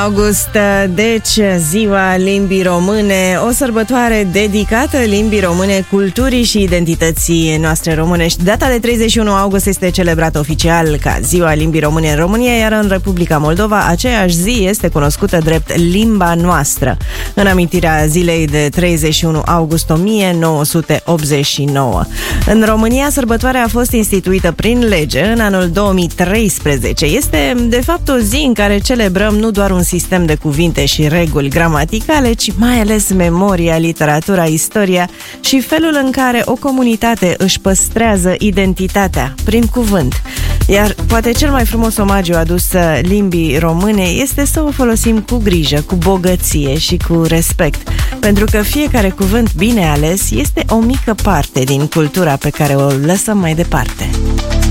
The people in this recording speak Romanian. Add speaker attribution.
Speaker 1: august, deci ziua limbii române, o sărbătoare dedicată limbii române, culturii și identității noastre românești. Data de 31 august este celebrată oficial ca ziua limbii române în România, iar în Republica Moldova aceeași zi este cunoscută drept limba noastră, în amintirea zilei de 31 august 1989. În România, sărbătoarea a fost instituită prin lege în anul 2013. Este, de fapt, o zi în care celebrăm nu doar un sistem de cuvinte și reguli gramaticale, ci mai ales memoria, literatura, istoria și felul în care o comunitate își păstrează identitatea prin cuvânt. Iar poate cel mai frumos omagiu adus limbii române este să o folosim cu grijă, cu bogăție și cu respect, pentru că fiecare cuvânt bine ales este o mică parte din cultura pe care o lăsăm mai departe.